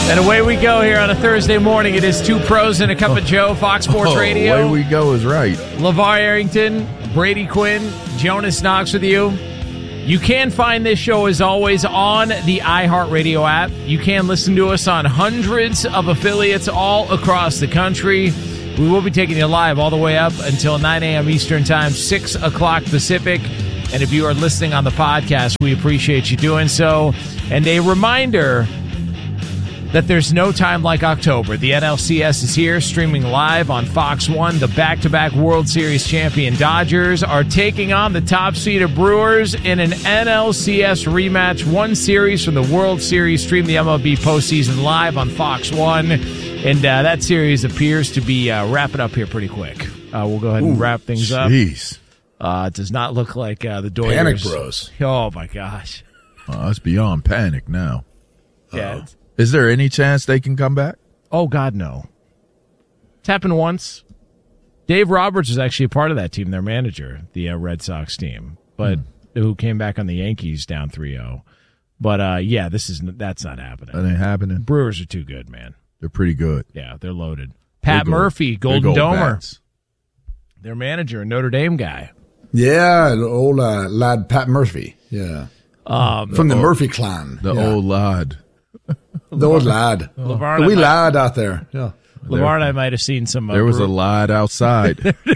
And away we go here on a Thursday morning. It is Two Pros and a Cup of Joe, Fox Sports Radio. Away we go is right. LeVar Arrington, Brady Quinn, Jonas Knox with you. You can find this show, as always, on the iHeartRadio app. You can listen to us on hundreds of affiliates all across the country. We will be taking you live all the way up until 9 a.m. Eastern Time, 6 o'clock Pacific. And if you are listening on the podcast, we appreciate you doing so. And a reminder that there's no time like October. The NLCS is here, streaming live on Fox 1. The back-to-back World Series champion Dodgers are taking on the top-seeded Brewers in an NLCS rematch. One series from the World Series. Stream the MLB postseason live on Fox 1. And that series appears to be wrapping up here pretty quick. We'll go ahead and wrap things up. It does not look like the Dodgers. Panic Bros. Oh, my gosh. It's beyond panic now. Yeah. Is there any chance they can come back? Oh, God, no. It's happened once. Dave Roberts was actually a part of that team, their manager, the Red Sox team, but who came back on the Yankees down 3-0. But, yeah, that's not happening. That ain't happening. Brewers are too good, man. They're pretty good. Yeah, they're loaded. Pat Murphy, Golden Domer. Bats. Their manager, a Notre Dame guy. Yeah, the old lad Pat Murphy. Yeah. From the Murphy clan. The old lad. The old lad. LeVar the wee lad out there. Yeah. LeVar and I might have seen some. There was a lad outside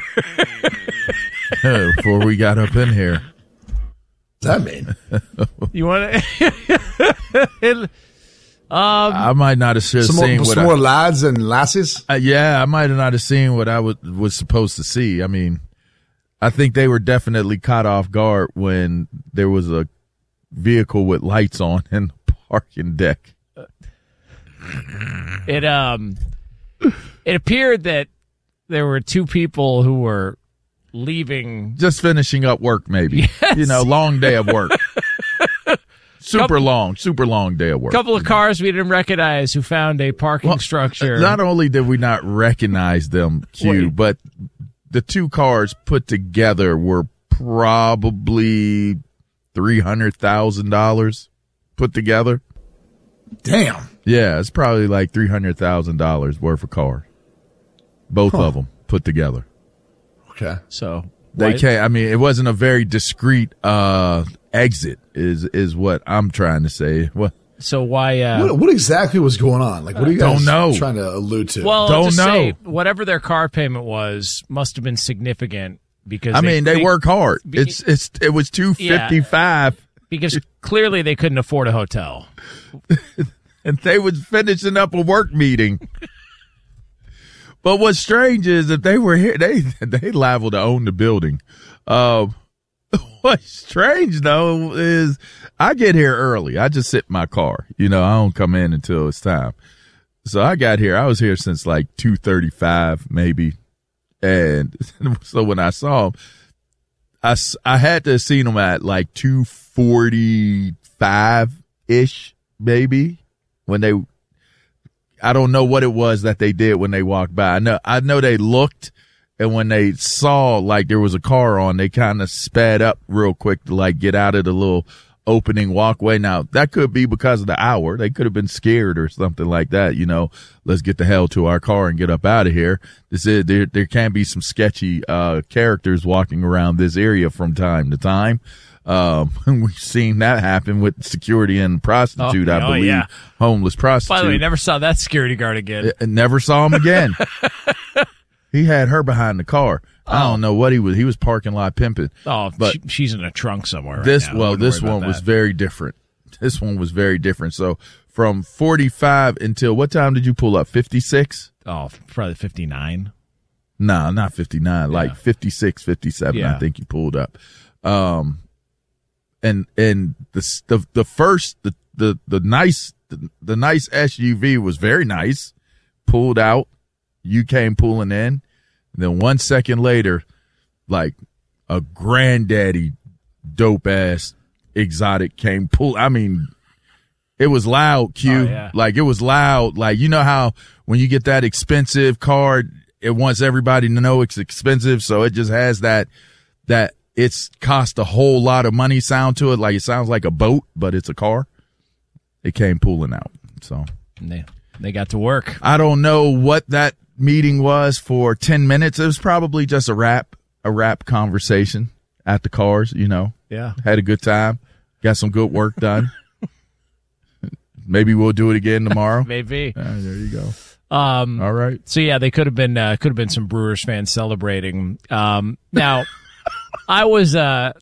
before we got up in here. What's that mean? You want to? I might not have seen some more lads and lassies. Yeah, I might not have seen what I was supposed to see. I mean, I think they were definitely caught off guard when there was a vehicle with lights on in the parking deck. It appeared that there were two people who were leaving, just finishing up work, maybe. Yes. Long day of work. Super long day of work. A couple of cars we didn't recognize who found a parking structure. Not only did we not recognize them, Q, but the two cars put together were probably $300,000 put together. Damn. Yeah, it's probably like $300,000 worth of cars. Both of them put together. Okay. So they can't. I mean, it wasn't a very discreet exit. Is what I'm trying to say. What? So why? What exactly was going on? Like, what are you guys know. trying to allude to? Well, don't know. Say, whatever their car payment was must have been significant because they work hard. It was $255 because clearly they couldn't afford a hotel, and they was finishing up a work meeting. But what's strange is if they were here, they liable to own the building. What's strange though is I get here early. I just sit in my car. I don't come in until it's time. So I got here. I was here since like 2:35 maybe. And so when I saw him, I had to have seen him at like 2:45-ish maybe when I don't know what it was that they did when they walked by. I know they looked. And when they saw like there was a car on, they kind of sped up real quick to like get out of the little opening walkway. Now that could be because of the hour. They could have been scared or something like that. Let's get the hell to our car and get up out of here. There can be some sketchy characters walking around this area from time to time. We've seen that happen with security and prostitute, I believe. Yeah. Homeless prostitute. By the way, never saw that security guard again. Never saw him again. He had her behind the car. I don't know what he was. He was parking lot pimping. Oh, but she's in a trunk somewhere. This one was very different. This one was very different. So from 45 until what time did you pull up? 56? Oh, probably 59. No, not 59. Yeah. Like 56, 57. Yeah. I think you pulled up. And the first nice SUV was very nice. Pulled out. You came pulling in. And then 1 second later, like a granddaddy dope ass exotic came pull. I mean, it was loud, Q. Oh, yeah. Like it was loud. Like, you know how when you get that expensive car, it wants everybody to know it's expensive. So it just has that it's cost a whole lot of money sound to it. Like it sounds like a boat, but it's a car. It came pulling out. So They got to work. I don't know what that meeting was for 10 minutes. It was probably just a rap conversation at the cars, Yeah. Had a good time. Got some good work done. Maybe we'll do it again tomorrow. Maybe. There you go. All right. So yeah, they could have been some Brewers fans celebrating. Now, I was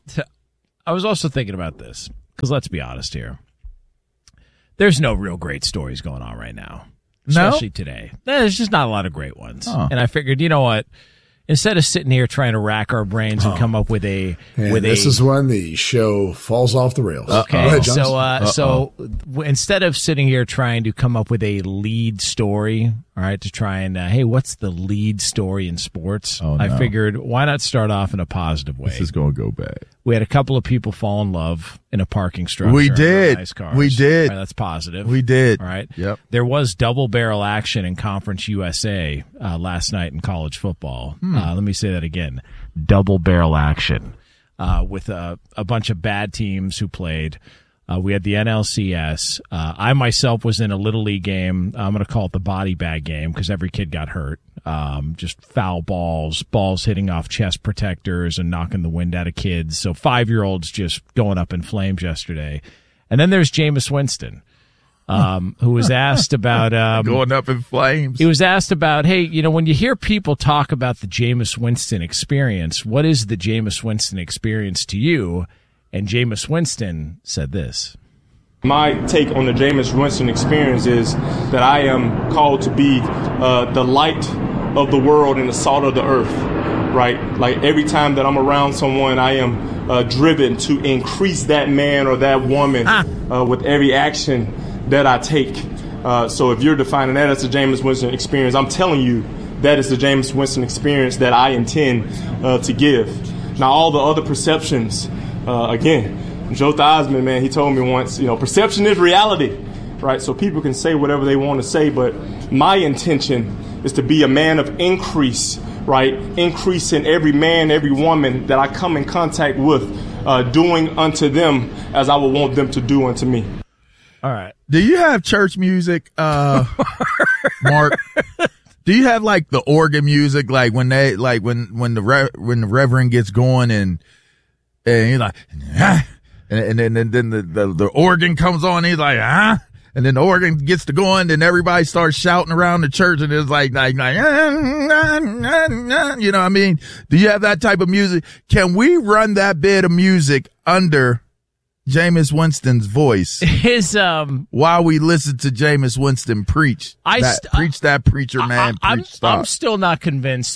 also thinking about this because let's be honest here. There's no real great stories going on right now, especially today. There's just not a lot of great ones. And I figured, you know what? Instead of sitting here trying to rack our brains and come up with this is when the show falls off the rails. Okay, ahead, so instead of sitting here trying to come up with a lead story, all right, to try and hey, what's the lead story in sports? Oh, no. I figured why not start off in a positive way. This is going to go bad. We had a couple of people fall in love in a parking structure. We did. Nice cars. We did. All right, that's positive. We did. All right. Yep. There was double barrel action in Conference USA last night in college football. Let me say that again. Double barrel action with a bunch of bad teams who played. We had the NLCS. I myself was in a Little League game. I'm going to call it the body bag game because every kid got hurt. Just foul balls hitting off chest protectors and knocking the wind out of kids. So 5-year-olds just going up in flames yesterday. And then there's Jameis Winston, who was asked about going up in flames. He was asked about, hey, when you hear people talk about the Jameis Winston experience, what is the Jameis Winston experience to you? And Jameis Winston said this. My take on the Jameis Winston experience is that I am called to be the light of the world and the salt of the earth, right? Like every time that I'm around someone, I am driven to increase that man or that woman with every action that I take. So if you're defining that as the Jameis Winston experience, I'm telling you that is the Jameis Winston experience that I intend to give. Now, all the other perceptions, again, Joe Theismann, man, he told me once, perception is reality, right? So people can say whatever they want to say, but my intention is to be a man of increase, right? Increase in every man, every woman that I come in contact with, doing unto them as I would want them to do unto me. All right. Do you have church music, Mark? Do you have like the organ music, like when the reverend gets going and he's like, and then the organ comes on, and he's like, and then the organ gets to going, then everybody starts shouting around the church, and it's like, you know what I mean? Do you have that type of music? Can we run that bit of music under Jameis Winston's voice while we listen to Jameis Winston preach? Preacher man. I'm still not convinced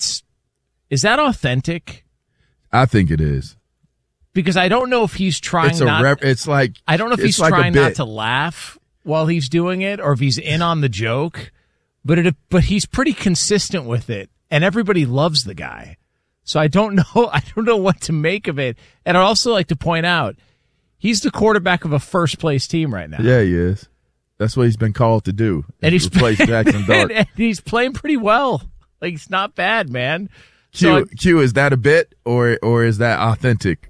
is that authentic? I think it is. Because I don't know if he's trying I don't know if he's trying not to laugh while he's doing it or if he's in on the joke, but he's pretty consistent with it and everybody loves the guy. So I don't know what to make of it. And I'd also like to point out he's the quarterback of a first place team right now. Yeah, he is. That's what he's been called to do. And he's replace Jackson Dart. And he's playing pretty well. Like, it's not bad, man. Q, is that a bit or is that authentic?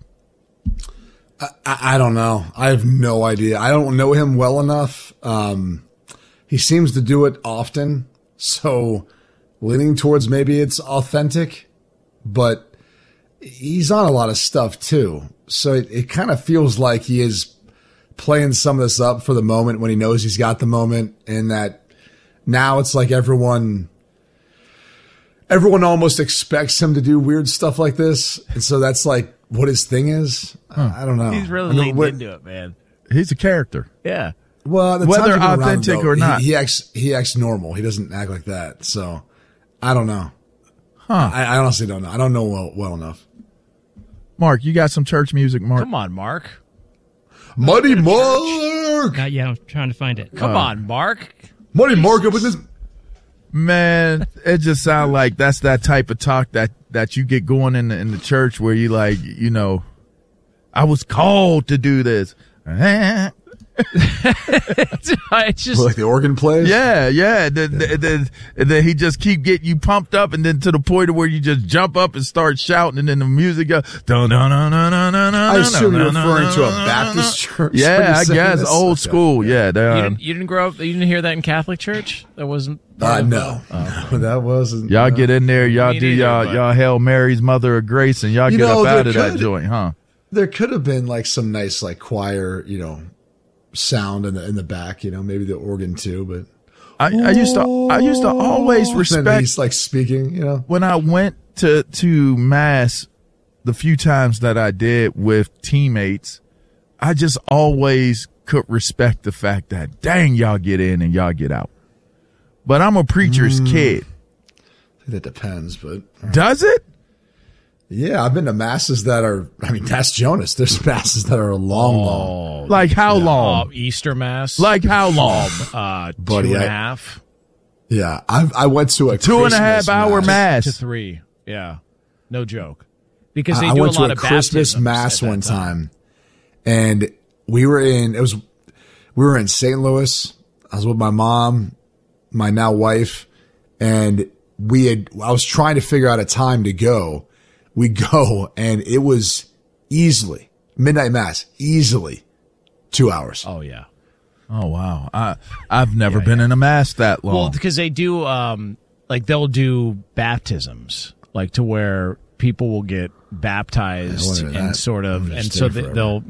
I don't know. I have no idea. I don't know him well enough. He seems to do it often. So leaning towards maybe it's authentic, but he's on a lot of stuff too. So it kind of feels like he is playing some of this up for the moment when he knows he's got the moment, and that now it's like everyone almost expects him to do weird stuff like this. And so that's like what his thing is. I don't know. He's really leaned into it, man. He's a character. Yeah. Well, whether authentic or not, he acts normal. He doesn't act like that. So I don't know. I honestly don't know. I don't know well enough. Mark, you got some church music, Mark? Come on, Mark. Muddy Mark. Yeah, I'm trying to find it. Come on, Mark. Muddy Mark up with this. Man, it just sounds like that's that type of talk that you get going in the church where you like, I was called to do this. It's just Like the organ plays? Yeah. Then he just keep getting you pumped up, and then to the point of where you just jump up and start shouting, and then the music goes. I assume you're referring to a Baptist church. when Yeah, you're I saying guess this. old Okay. school. Yeah, you didn't grow up. You didn't hear that in Catholic church. That wasn't. No, that wasn't. y'all get in there. Y'all Me do neither, but- y'all Hail Mary's Mother of Grace, and y'all You get know, up out there of that could- joint, huh? There could have been like some nice like choir, sound in the back. Maybe the organ too. But I used to always then respect he's like speaking. when I went to mass. The few times that I did with teammates, I just always could respect the fact that, dang, y'all get in and y'all get out. But I'm a preacher's kid. I think that depends, but Does it? yeah, I've been to masses that are. I mean, that's Jonas. There's masses that are long. Like how long? Easter Mass. Like how long? Buddy, 2.5 Yeah, I went to a 2.5 hour mass. to 3. Yeah, no joke. Because they I do went a lot to a of Christmas baptisms mass at that one time, and we were in St. Louis. I was with my mom, my now wife, and I was trying to figure out a time to go. We go, and it was easily midnight mass, easily 2 hours. Oh yeah. Oh wow! I've never been in a mass that long. Well, because they do they'll do baptisms, like to where people will get baptized wonder and that. sort of, I'm and just so there they'll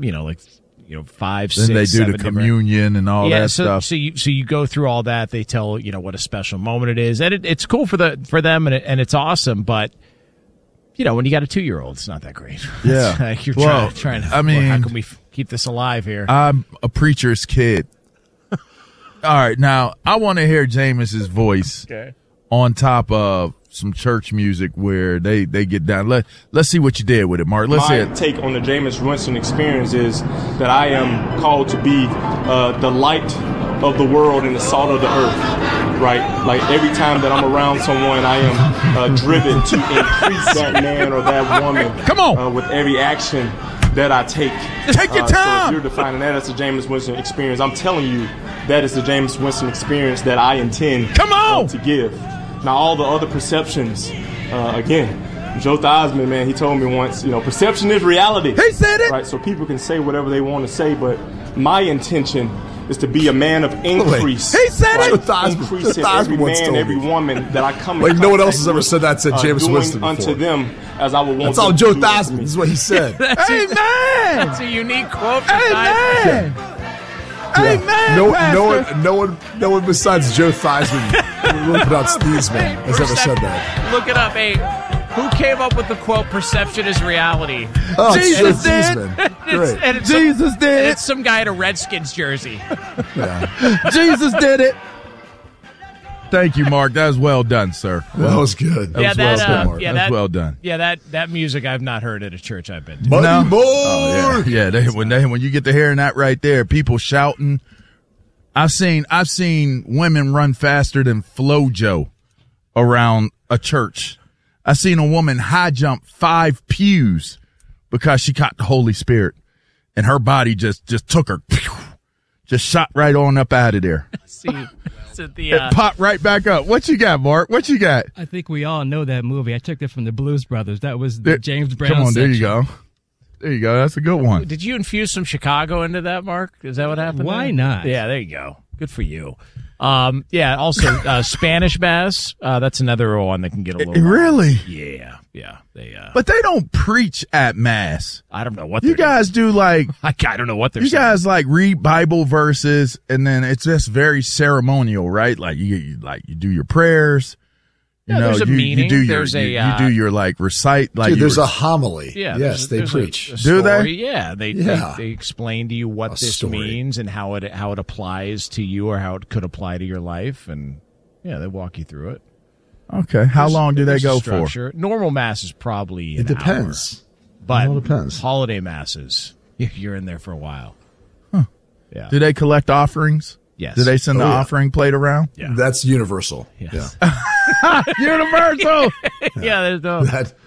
5, 6, then they do 7 the different- communion and all that stuff. So you go through all that. They tell what a special moment it is, and it's cool for them, and it's awesome. But when you got a 2-year-old, it's not that great. Yeah. It's like you're Well, trying to. I mean, how can we keep this alive here? I'm a preacher's kid. All right, now I want to hear James's voice Okay. on top of some church music where they get down. Let's see what you did with it, Mark. Let's My hear it. take on the Jameis Winston experience is that I am called to be the light of the world and the salt of the earth, right? Like every time that I'm around someone, I am driven to increase that man or that woman. Come on. With every action that I take. Take your So time. if you're defining that as the Jameis Winston experience, I'm telling you that is the Jameis Winston experience that I intend Come on. to give. Now, all the other perceptions, again, Joe Theismann, man, he told me once, perception is reality. He said it. Right, so people can say whatever they want to say, but my intention is to be a man of increase. He said it. right? Joe Theismann- Increase Joe in every Theismann once man, told every me. woman that I come in Like, no one else contact has ever with, said that to Jameis doing Winston unto before. them as I would want That's them all to Joe do unto Theismann. me. This is what he said. Amen. That's a unique quote. from Theismann. Amen. Amen. No one besides Joe Theismann, really pronounced Theismann, has ever said that. Look it up. Hey, who came up with the quote "Perception is reality"? Oh, it's Joe Jesus did. Theismann. Great. And it's Jesus did and it. it's some guy in a Redskins jersey. Yeah. Jesus did it. Thank you, Mark. That was well done, sir. That was good. Yeah, was that, well done, Mark. yeah, That's that- well done. Yeah, that music I've not heard at a church I've been to. Buddy No. Moore! Oh, yeah. When you get to hearing that right there, people shouting. I've seen women run faster than FloJo around a church. I seen a woman high jump 5 pews because she caught the Holy Spirit, and her body just took her, just shot right on up out of there. See, so the It popped right back up. What you got, Mark? What you got? I think we all know that movie. I took it from the Blues Brothers. That was the James Brown Come on, there you section. go. There you go. That's a good one. did you infuse some Chicago into that, Mark? Is that what happened? Why there? not? Yeah, there you go. Good for you. Yeah. Also, Spanish Mass. That's another one that can get a little Really? Yeah. They. But they don't preach at mass. I don't know what You they're guys do like doing. I don't know what they're you saying. guys like read Bible verses, and then it's just very ceremonial, right? Like you do your prayers. You Yeah, know, there's a you meaning. do your There's a, you do your like recite like Dude, you there's rec- a homily. Yeah, Yes, they there's preach. A Do they? story. Yeah, Yeah. they explain to you what A this story. means and how it applies to you or how it could apply to your life, and yeah, they walk you through it. Okay, how long do they There's a go for? structure. Normal mass is probably It depends. but It all depends. holiday masses, you're in there for a while. Yeah. Do they collect offerings? Yes. Do they send the Oh, yeah. offering plate around? Yeah. That's universal. Yes. Yeah. Universal. Yeah. There's no.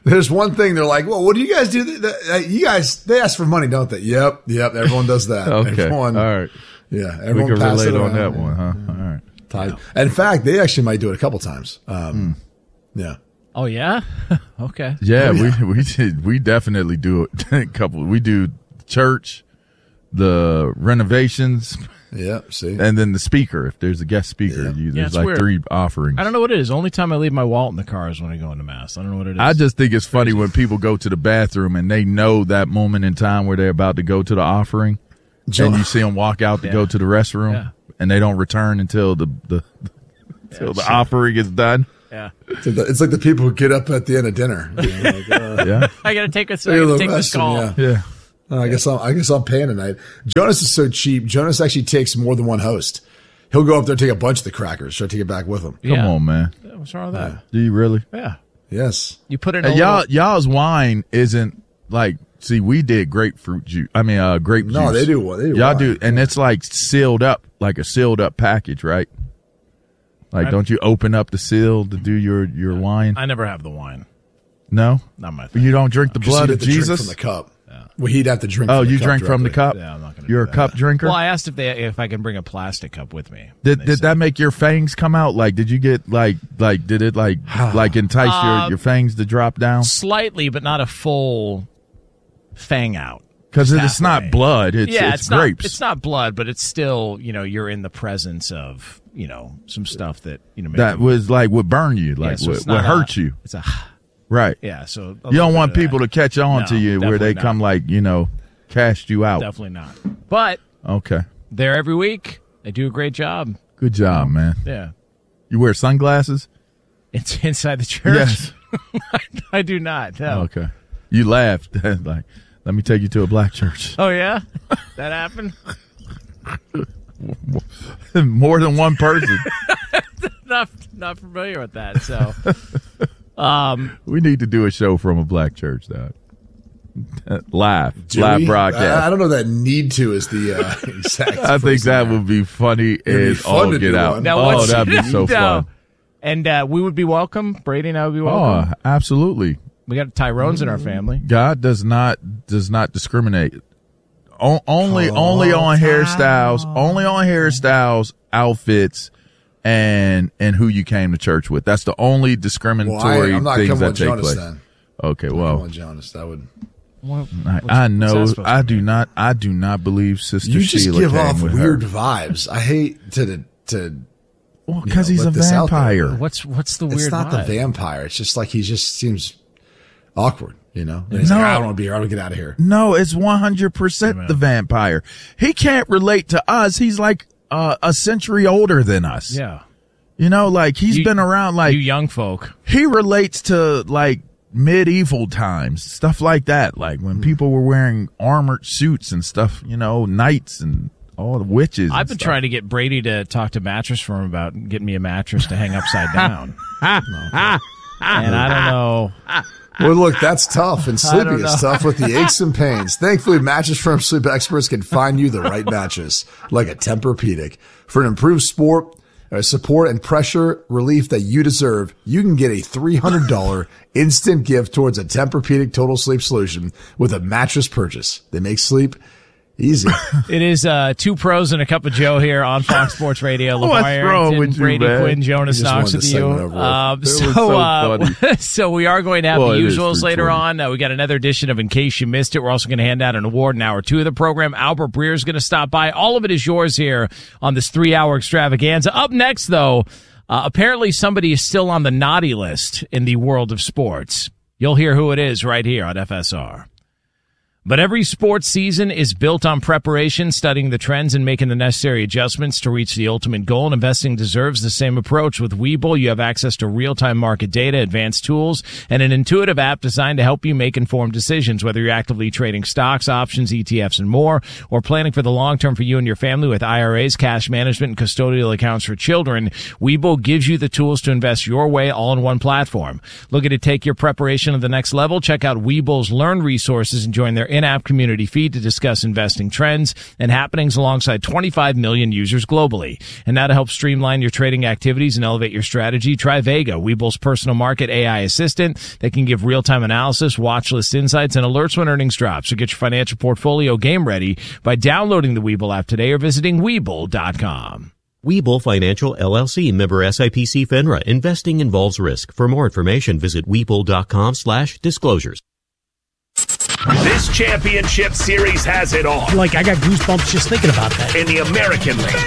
There's one thing they're like, well, what do you guys do? They ask for money, don't they? Yep. Everyone does that. Okay. Everyone, all right. Yeah. We Everyone can passes relate it on around. that one, huh? All right. In fact, they actually might do it a couple times. Yeah. Oh yeah. Okay. Yeah, we definitely do it. We do church, the renovations, Yeah. See. and then the speaker. If there's a guest speaker, there's it's like weird. 3 offerings. I don't know what it is. Only time I leave my wallet in the car is when I go into mass. I don't know what it is. I just think it's funny when people go to the bathroom and they know that moment in time where they're about to go to the offering, and you see them walk out to go to the restroom, and they don't return until the offering is done. Yeah. It's like the people who get up at the end of dinner. Yeah, I gotta take this. Hey, I gotta the take this restroom, call. yeah. yeah. I guess I'm paying tonight. Jonas is so cheap. Jonas actually takes more than one host. He'll go up there and take a bunch of the crackers. Try to take it back with him. Come on, man. What's wrong with that? Do you really? Yeah. Yes. You put it in And a little- y'all's wine isn't like. See, we did grapefruit juice. I mean, grape juice. No, they do. Y'all wine. do, and it's like sealed up, like a sealed up package, right? Like, don't you open up the seal to do your wine? I never have the wine. No, Not my thing. you don't drink the blood of He'd have to drink Jesus. from the cup. Well, he'd have to drink. Oh, from the you cup drink from the directly. cup. Yeah, I'm not gonna You're do a that. cup drinker. Well, I asked if I can bring a plastic cup with me. Did And they said- that make your fangs come out? Like, did you get like did it like entice your fangs to drop down? slightly, but not a full fang out? Because Just it's not halfway. blood. It's it's grapes. Not, it's not blood, but it's still you're in the presence of some stuff that maybe, that was like would burn you, like so it's would not hurt you. It's a Right. yeah. So You don't want people to catch on No, to you where they definitely come not. like cast you out. Definitely not. But Okay. they're every week. They do a great job. Good job, man. Yeah. You wear sunglasses? It's inside the church. Yes. I do not. No. Okay. You laughed. Like, let me take you to a black church. Oh yeah, that happened. More than one person. Not familiar with that. So We need to do a show from a black church, though. Live Do live we? broadcast. I don't know that need to is the exact. I think phrase that there. would be funny be as fun all to get do out. one. now Oh, what's that'd be so fun. And we would be welcome. Brady and I would be Oh, welcome. absolutely. We got Tyrones in our family. God does not discriminate. Only on hairstyles, outfits, and who you came to church with. That's the only discriminatory I'm not things coming that with take Jonas place. then. Okay, Come well, on, Jonas. That would. I know. what's that supposed I to do mean? not. I do not believe Sister You just Sheila give came off with weird her. vibes. I hate to. Well, because you know, he's a let this out there. vampire. What's the weird? It's not vibe? the vampire. It's just like he just seems awkward. And No. he's like, I don't want to be here. I want to get out of here. No, it's 100% the vampire. He can't relate to us. He's like a century older than us. Yeah. Like he's been around. Like you young folk. he relates to like medieval times, stuff like that. Like when people were wearing armored suits and stuff. Knights and all the witches. I've been trying to get Brady to talk to Mattress Firm about getting me a mattress to hang upside down. And I don't know. Well, look, that's tough, and sleeping don't is know. tough with the aches and pains. Thankfully, Mattress Firm sleep experts can find you the right mattress, like a Tempur-Pedic. For an improved support and pressure relief that you deserve, you can get a $300 instant gift towards a Tempur-Pedic Total Sleep Solution with a mattress purchase. They make sleep easy. It is two pros and a cup of Joe here on Fox Sports Radio. LeVar What's wrong Arrington, with you, Brady man? Quinn, Jonas I just Knox wanted with this you. segment over with. It was so funny. So we are going to have Well, the it is usuals later 3:20. on. We got another edition of In Case You Missed It. We're also going to hand out an award in hour 2 of the program. Albert Breer is going to stop by. All of it is yours here on this 3-hour extravaganza. Up next, though, apparently somebody is still on the naughty list in the world of sports. You'll hear who it is right here on FSR. But every sports season is built on preparation, studying the trends, and making the necessary adjustments to reach the ultimate goal. And investing deserves the same approach. With Webull, you have access to real-time market data, advanced tools, and an intuitive app designed to help you make informed decisions. Whether you're actively trading stocks, options, ETFs, and more, or planning for the long term for you and your family with IRAs, cash management, and custodial accounts for children, Webull gives you the tools to invest your way all in one platform. Looking to take your preparation to the next level? Check out Webull's Learn resources and join their in-app community feed to discuss investing trends and happenings alongside 25 million users globally. And now to help streamline your trading activities and elevate your strategy, try Vega, Webull's personal market AI assistant that can give real-time analysis, watch list insights, and alerts when earnings drop. So get your financial portfolio game ready by downloading the Webull app today or visiting Webull.com. Webull Financial LLC, member SIPC FINRA. Investing involves risk. For more information, visit Webull.com/disclosures. This championship series has it all. I got goosebumps just thinking about that. In the American League.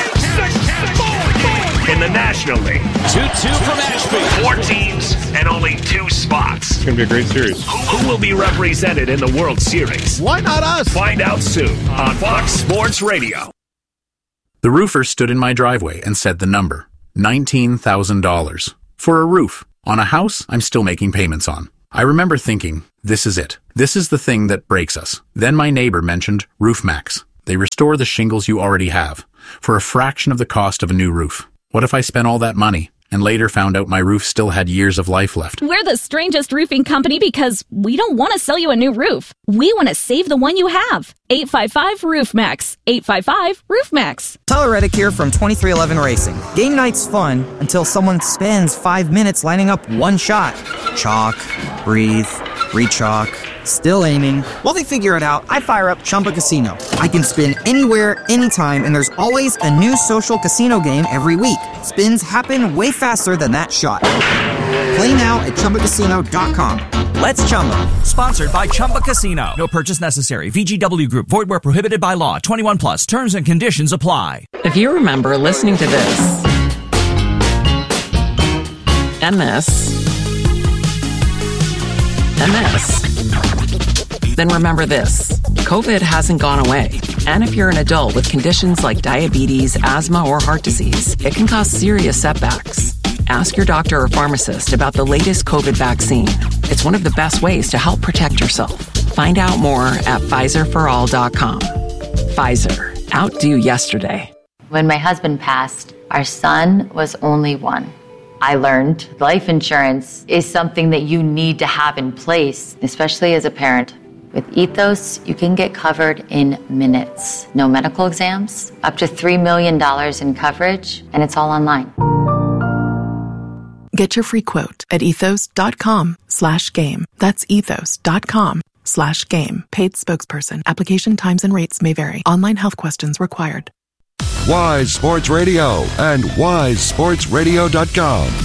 In the National League. 2-2 from Ashby. 4 teams and only 2 spots. It's going to be a great series. Who will be represented in the World Series? Why not us? Find out soon on Fox Sports Radio. The roofer stood in my driveway and said the number, $19,000. For a roof on a house I'm still making payments on. I remember thinking, this is it. This is the thing that breaks us. Then my neighbor mentioned RoofMax. They restore the shingles you already have for a fraction of the cost of a new roof. What if I spent all that money and later found out my roof still had years of life left? We're the strangest roofing company because we don't want to sell you a new roof. We want to save the one you have. 855-ROOFMAX. 855-ROOFMAX. Tyler Reddick here from 2311 Racing. Game night's fun until someone spends 5 minutes lining up one shot. Chalk, breathe, re-chalk, still aiming. While they figure it out, I fire up Chumba Casino. I can spin anywhere, anytime, and there's always a new social casino game every week. Spins happen way faster than that shot. Play now at ChumbaCasino.com. Let's Chumba. Sponsored by Chumba Casino. No purchase necessary. VGW Group. Void where prohibited by law. 21 plus. Terms and conditions apply. If you remember listening to this and this and this, then remember this. COVID hasn't gone away. And if you're an adult with conditions like diabetes, asthma, or heart disease, it can cause serious setbacks. Ask your doctor or pharmacist about the latest COVID vaccine. It's one of the best ways to help protect yourself. Find out more at PfizerForAll.com. Pfizer. Outdo yesterday. When my husband passed, our son was only 1. I learned life insurance is something that you need to have in place, especially as a parent. With Ethos, you can get covered in minutes. No medical exams, up to $3 million in coverage, and it's all online. Get your free quote at ethos.com/game. That's ethos.com/game. Paid spokesperson. Application times and rates may vary. Online health questions required. Wise Sports Radio and wisesportsradio.com.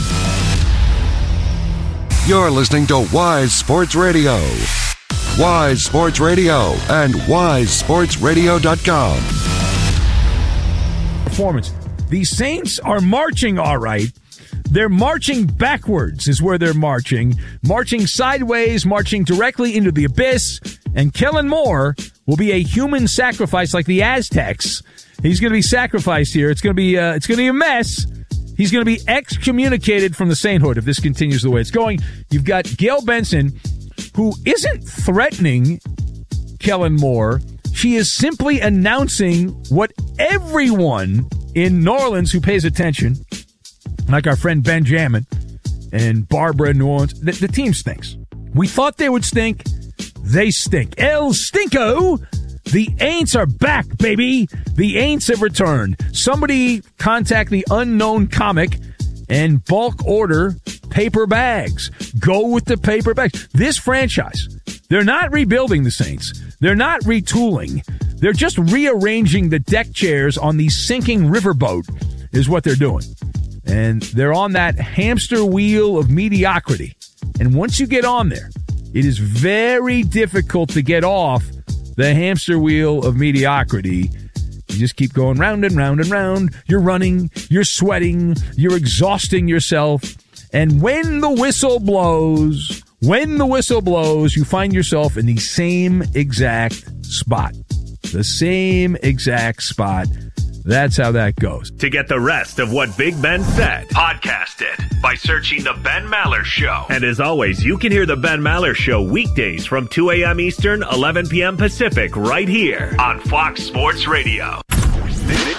You're listening to Wise Sports Radio. Wise Sports Radio and wisesportsradio.com. Performance. The Saints are marching all right. They're marching backwards is where they're marching. Marching sideways, marching directly into the abyss. And Kellen Moore will be a human sacrifice like the Aztecs. He's going to be sacrificed here. It's going to be a mess. He's going to be excommunicated from the sainthood if this continues the way it's going. You've got Gail Benson, who isn't threatening Kellen Moore. She is simply announcing what everyone in New Orleans who pays attention, like our friend Benjamin and Barbara in New Orleans, the team stinks. We thought they would stink. They stink. El Stinko! The Aints are back, baby. The Aints have returned. Somebody contact the unknown comic and bulk order paper bags. Go with the paper bags. This franchise, they're not rebuilding the Saints. They're not retooling. They're just rearranging the deck chairs on the sinking riverboat is what they're doing. And they're on that hamster wheel of mediocrity. And once you get on there, it is very difficult to get off the hamster wheel of mediocrity. You just keep going round and round and round. You're running, you're sweating, you're exhausting yourself. And when the whistle blows, you find yourself in the same exact spot. The same exact spot. That's how that goes. To get the rest of what Big Ben said, podcast it by searching The Ben Maller Show. And as always, you can hear The Ben Maller Show weekdays from 2 a.m. Eastern, 11 p.m. Pacific, right here on Fox Sports Radio.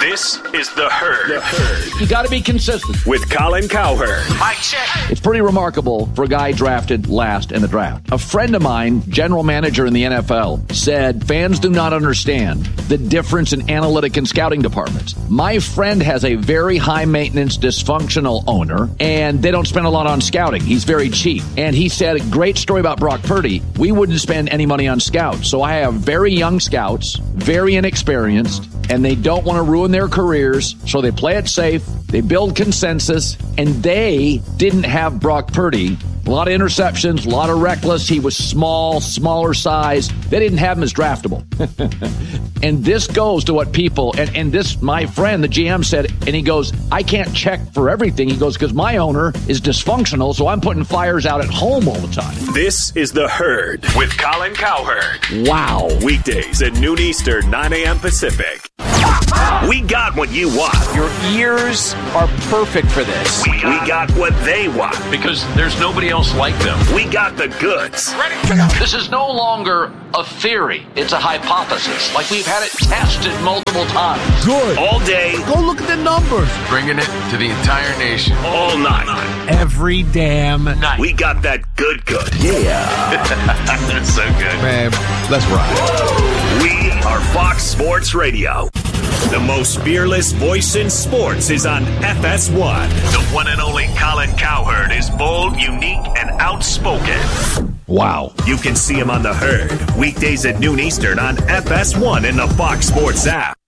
This is The Herd. You got to be consistent. With Colin Cowherd. Mic check. It's pretty remarkable for a guy drafted last in the draft. A friend of mine, general manager in the NFL, said fans do not understand the difference in analytic and scouting departments. My friend has a very high-maintenance, dysfunctional owner, and they don't spend a lot on scouting. He's very cheap. And he said, a great story about Brock Purdy. We wouldn't spend any money on scouts. So I have very young scouts, very inexperienced, and they don't want to ruin their careers, so they play it safe, they build consensus, and they didn't have Brock Purdy. A lot of interceptions, a lot of reckless. He was small, smaller size. They didn't have him as draftable. And this goes to what people, and this, my friend, the GM said, and he goes, I can't check for everything. He goes, because my owner is dysfunctional, so I'm putting fires out at home all the time. This is The Herd with Colin Cowherd. Wow. Weekdays at noon Eastern, 9 a.m. Pacific. We got what you want. Your ears are perfect for this. We got what they want. Because there's nobody else like them. We got the goods. Ready? This is no longer a theory. It's a hypothesis. Like we've had it tested multiple times. Good. All day. Go look at the numbers. Bringing it to the entire nation. All night. Every damn night. We got that good. Yeah. That's so good. Man, let's ride. We are Fox Sports Radio. The most fearless voice in sports is on FS1. The one and only Colin Cowherd is bold, unique, and outspoken. Wow. You can see him on The Herd, weekdays at noon Eastern on FS1 in the Fox Sports app.